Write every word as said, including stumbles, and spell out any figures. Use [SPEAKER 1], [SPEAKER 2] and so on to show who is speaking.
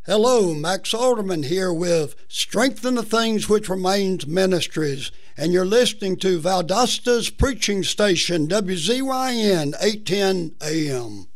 [SPEAKER 1] Hello, Max Alderman here with Strengthen the Things Which Remains Ministries, and you're listening to Valdosta's preaching station, W Z Y N eight ten A M.